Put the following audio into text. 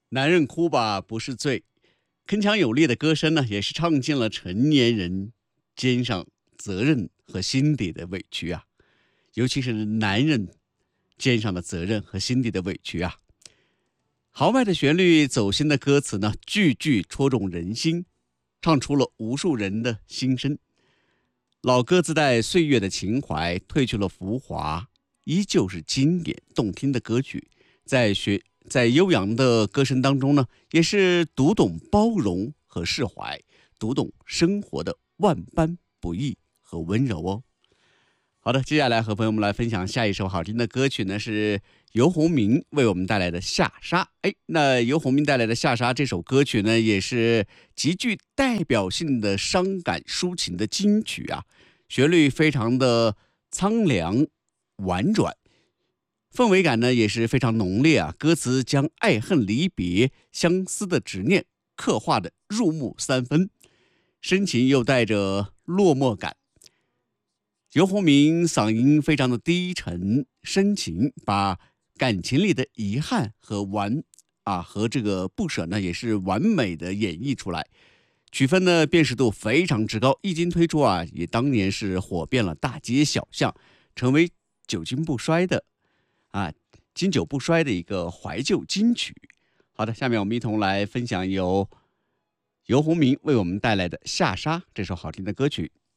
男人哭吧不是罪，铿锵有力的歌声呢，也是唱尽了成年人肩上责任和心底的委屈啊，尤其是男人肩上的责任和心底的委屈啊。豪迈的旋律，走心的歌词呢，句句戳中人心，唱出了无数人的心声。老歌自带岁月的情怀，褪去了浮华，依旧是经典动听的歌曲。在悠扬的歌声当中呢，也是读懂包容和释怀，读懂生活的万般不易和温柔哦。好的，接下来和朋友们来分享下一首好听的歌曲呢，是游鸿明为我们带来的《下沙》。那游鸿明带来的《下沙》这首歌曲呢，也是极具代表性的伤感抒情的金曲啊，旋律非常的苍凉婉转，氛围感呢也是非常浓烈啊。歌词将爱恨离别、相思的执念刻画的入木三分，深情又带着落寞感。游鸿明嗓音非常的低沉深情，把感情里的遗憾和这个不舍呢，也是完美的演绎出来。曲风呢辨识度非常之高，一经推出啊，也当年是火遍了大街小巷，成为久经不衰的经久不衰的一个怀旧金曲。好的，下面我们一同来分享由游鸿明为我们带来的《下沙》这首好听的歌曲。